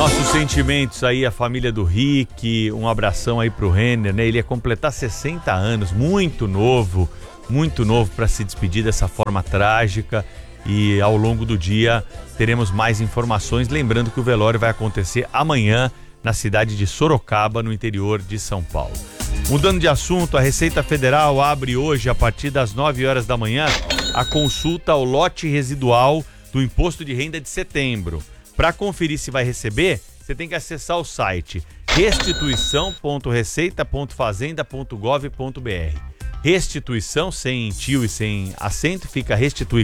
Nossos sentimentos aí à família do Rick, um abração aí pro Renner, né? Ele ia completar 60 anos, muito novo para se despedir dessa forma trágica, e ao longo do dia teremos mais informações, lembrando que o velório vai acontecer amanhã na cidade de Sorocaba, no interior de São Paulo. Mudando de assunto, a Receita Federal abre hoje, a partir das 9 horas da manhã, a consulta ao lote residual do Imposto de Renda de setembro. Para conferir se vai receber, você tem que acessar o site restituição.receita.fazenda.gov.br. Restituição, sem tio e sem acento, fica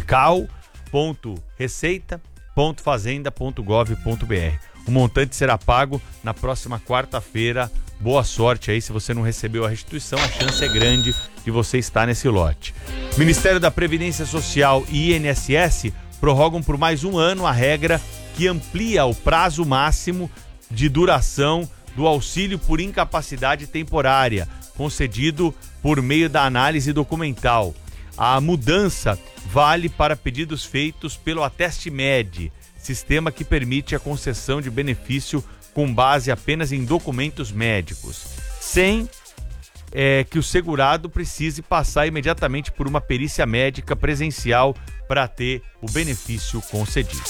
restituical.receita.fazenda.gov.br. O montante será pago na próxima quarta-feira. Boa sorte aí, se você não recebeu a restituição, a chance é grande de você estar nesse lote. Ministério da Previdência Social e INSS prorrogam por mais um ano a regra que amplia o prazo máximo de duração do auxílio por incapacidade temporária, concedido por meio da análise documental. A mudança vale para pedidos feitos pelo Ateste-Med, sistema que permite a concessão de benefício com base apenas em documentos médicos, sem que o segurado precise passar imediatamente por uma perícia médica presencial para ter o benefício concedido.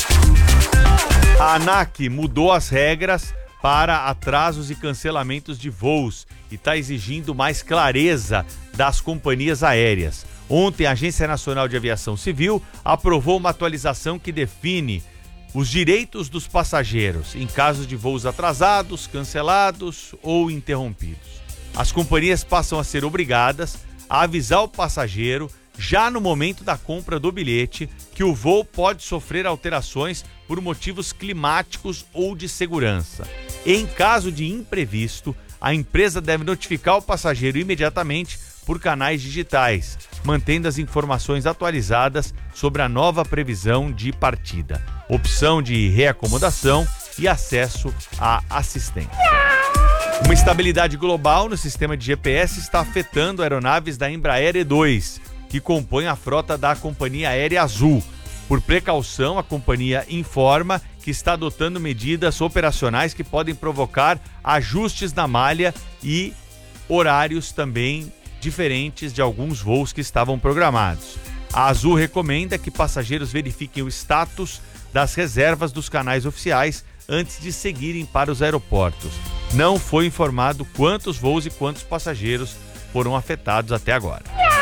A ANAC mudou as regras para atrasos e cancelamentos de voos e está exigindo mais clareza das companhias aéreas. Ontem, a Agência Nacional de Aviação Civil aprovou uma atualização que define os direitos dos passageiros em caso de voos atrasados, cancelados ou interrompidos. As companhias passam a ser obrigadas a avisar o passageiro, já no momento da compra do bilhete, que o voo pode sofrer alterações por motivos climáticos ou de segurança. Em caso de imprevisto, a empresa deve notificar o passageiro imediatamente por canais digitais, mantendo as informações atualizadas sobre a nova previsão de partida, opção de reacomodação e acesso à assistência. Uma instabilidade global no sistema de GPS está afetando aeronaves da Embraer E2, que compõem a frota da Companhia Aérea Azul. Por precaução, a companhia informa que está adotando medidas operacionais que podem provocar ajustes na malha e horários também diferentes de alguns voos que estavam programados. A Azul recomenda que passageiros verifiquem o status das reservas dos canais oficiais antes de seguirem para os aeroportos. Não foi informado quantos voos e quantos passageiros foram afetados até agora.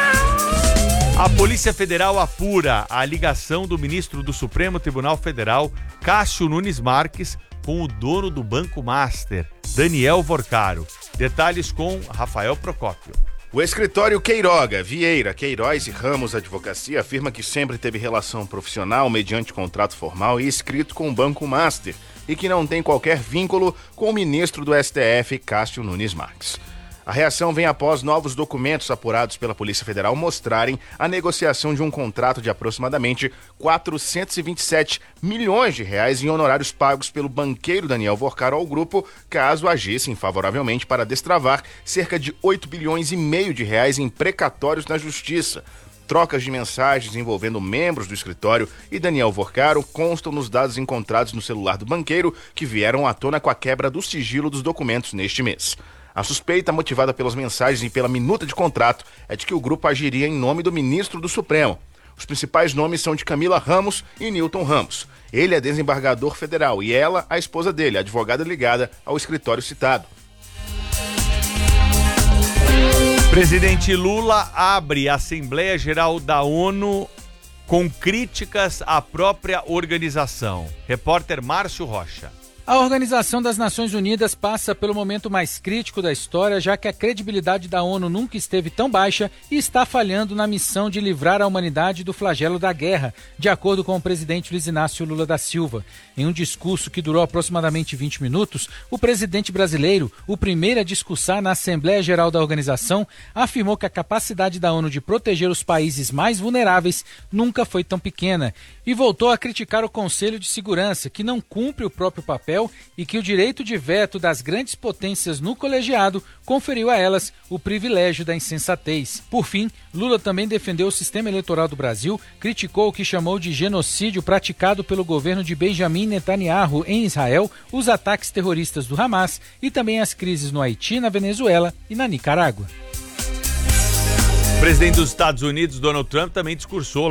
A Polícia Federal apura a ligação do ministro do Supremo Tribunal Federal, Cássio Nunes Marques, com o dono do Banco Master, Daniel Vorcaro. Detalhes com Rafael Procópio. O escritório Queiroga, Vieira, Queiroz e Ramos Advocacia afirma que sempre teve relação profissional mediante contrato formal e escrito com o Banco Master e que não tem qualquer vínculo com o ministro do STF, Cássio Nunes Marques. A reação vem após novos documentos apurados pela Polícia Federal mostrarem a negociação de um contrato de aproximadamente 427 milhões de reais em honorários pagos pelo banqueiro Daniel Vorcaro ao grupo, caso agissem favoravelmente para destravar cerca de 8 bilhões e meio de reais em precatórios na Justiça. Trocas de mensagens envolvendo membros do escritório e Daniel Vorcaro constam nos dados encontrados no celular do banqueiro, que vieram à tona com a quebra do sigilo dos documentos neste mês. A suspeita, motivada pelas mensagens e pela minuta de contrato, é de que o grupo agiria em nome do ministro do Supremo. Os principais nomes são de Camila Ramos e Newton Ramos. Ele é desembargador federal e ela, a esposa dele, a advogada ligada ao escritório citado. Presidente Lula abre a Assembleia Geral da ONU com críticas à própria organização. Repórter Márcio Rocha. A Organização das Nações Unidas passa pelo momento mais crítico da história, já que a credibilidade da ONU nunca esteve tão baixa e está falhando na missão de livrar a humanidade do flagelo da guerra, de acordo com o presidente Luiz Inácio Lula da Silva. Em um discurso que durou aproximadamente 20 minutos, o presidente brasileiro, o primeiro a discursar na Assembleia Geral da organização, afirmou que a capacidade da ONU de proteger os países mais vulneráveis nunca foi tão pequena e voltou a criticar o Conselho de Segurança, que não cumpre o próprio papel papel e que o direito de veto das grandes potências no colegiado conferiu a elas o privilégio da insensatez. Por fim, Lula também defendeu o sistema eleitoral do Brasil, criticou o que chamou de genocídio praticado pelo governo de Benjamin Netanyahu em Israel, os ataques terroristas do Hamas e também as crises no Haiti, na Venezuela e na Nicarágua. O presidente dos Estados Unidos, Donald Trump, também discursou